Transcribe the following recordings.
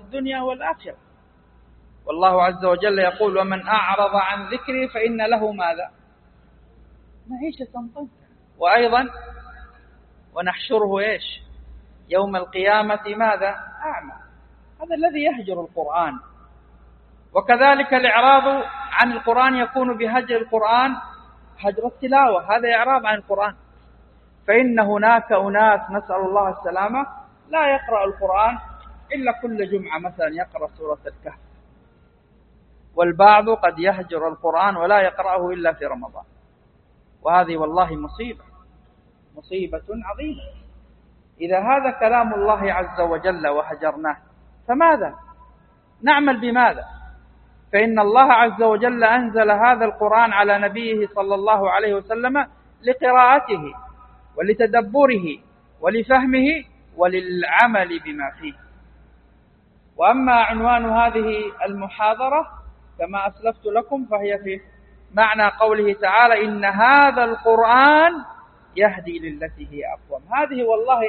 الدنيا والآخرة. والله عز وجل يقول: ومن أعرض عن ذكري فإن له ماذا؟ معيشة ضنكا. وأيضا ونحشره إيش؟ يوم القيامة ماذا؟ أعمى. هذا الذي يهجر القرآن. وكذلك الإعراض عن القرآن يكون بهجر القرآن هجر التلاوة، هذا إعراض عن القرآن. فإن هناك أناس نسأل الله السلامة لا يقرأ القرآن إلا كل جمعة مثلا يقرأ سورة الكهف، والبعض قد يهجر القرآن ولا يقرأه إلا في رمضان. وهذه والله مصيبة عظيمة. إذا هذا كلام الله عز وجل وهجرناه فماذا؟ نعمل بماذا؟ فإن الله عز وجل أنزل هذا القرآن على نبيه صلى الله عليه وسلم لقراءته ولتدبره ولفهمه وللعمل بما فيه. وأما عنوان هذه المحاضرة كما أسلفت لكم فهي في معنى قوله تعالى: إن هذا القرآن يهدي للتي هي أقوم. هذه والله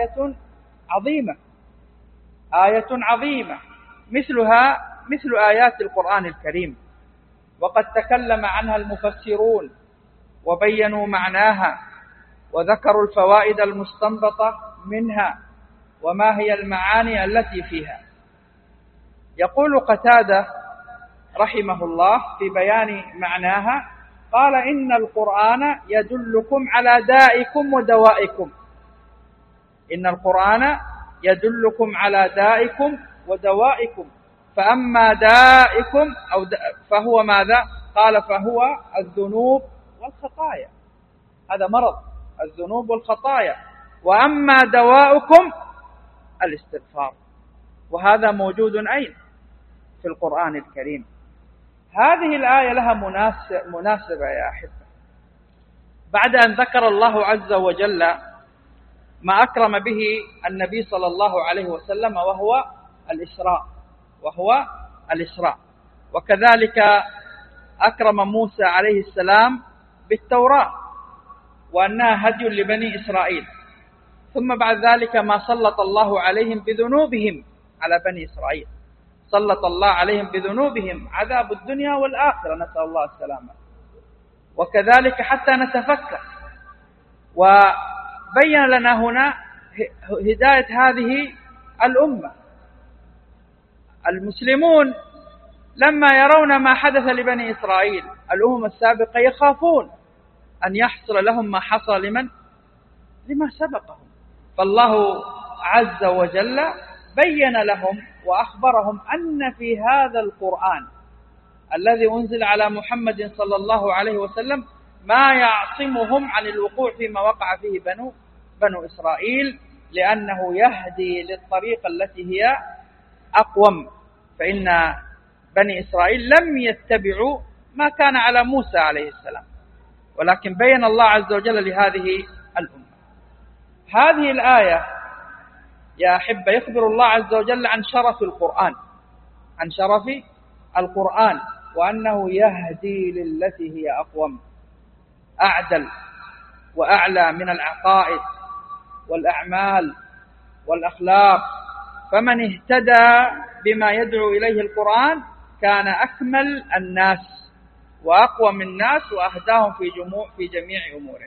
آية عظيمة مثلها مثل آيات القرآن الكريم، وقد تكلم عنها المفسرون وبينوا معناها وذكروا الفوائد المستنبطة منها وما هي المعاني التي فيها. يقول قتادة رحمه الله في بيان معناها قال: إن القرآن يدلكم على دائكم ودوائكم. إن القرآن يدلكم على دائكم ودوائكم، فأما دائكم فهو ماذا؟ قال: فهو الذنوب والخطايا. هذا مرض الذنوب والخطايا. وأما دواؤكم الاستغفار. وهذا موجود أين؟ في القرآن الكريم. هذه الآية لها مناسبة يا أحبة. بعد أن ذكر الله عز وجل ما أكرم به النبي صلى الله عليه وسلم وهو الإسراء، وكذلك أكرم موسى عليه السلام بالتوراة وأنها هدي لبني إسرائيل، ثم بعد ذلك ما سلط الله عليهم بذنوبهم على بني إسرائيل، سلط الله عليهم بذنوبهم عذاب الدنيا والآخرة، نسأل الله السلامة. وكذلك حتى نتفكر، وبين لنا هنا هداية هذه الأمة. المسلمون لما يرون ما حدث لبني إسرائيل الأمم السابقة يخافون أن يحصل لهم ما حصل لما سبقهم. فالله عز وجل بين لهم وأخبرهم أن في هذا القرآن الذي أنزل على محمد صلى الله عليه وسلم ما يعصمهم عن الوقوع فيما وقع فيه بنو إسرائيل، لأنه يهدي للطريقة التي هي أقوم. فإن بني إسرائيل لم يتبعوا ما كان على موسى عليه السلام، ولكن بين الله عز وجل لهذه الأمة. هذه الآية يا أحبة يخبر الله عز وجل عن شرف القرآن، وأنه يهدي للتي هي أقوم، أعدل وأعلى من العقائد والأعمال والأخلاق. فمن اهتدى بما يدعو إليه القرآن كان أكمل الناس وأقوم الناس وأهداهم في جميع أموره.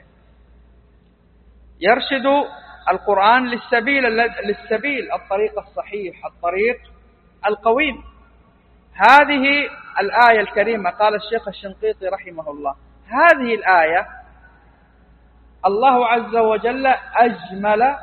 يرشد القرآن للسبيل الطريق الصحيح، الطريق القويم. هذه الآية الكريمة قال الشيخ الشنقيطي رحمه الله: هذه الآية الله عز وجل أجمل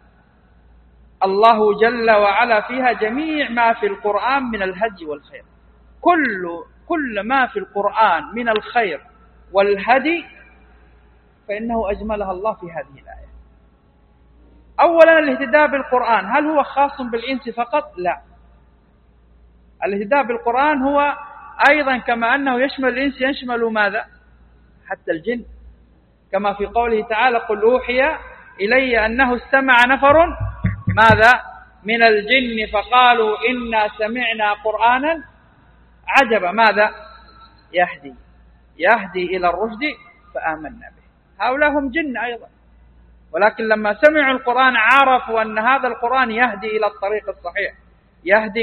الله جل وعلا فيها جميع ما في القرآن من الهدي والخير. كل ما في القرآن من الخير والهدي فإنه أجملها الله في هذه الآية. أولا الاهتداء بالقرآن هل هو خاص بالإنس فقط؟ لا، الاهتداء بالقرآن هو أيضا كما أنه يشمل الإنس يشمل ماذا؟ حتى الجن، كما في قوله تعالى: قل أوحي إلي أنه استمع نفر ماذا؟ من الجن فقالوا إنا سمعنا قرآنا عجبا ماذا؟ يهدي إلى الرشد فآمنا به. هؤلاء هم جن أيضا، ولكن لما سمعوا القرآن عرفوا أن هذا القرآن يهدي إلى الطريق الصحيح، يهدي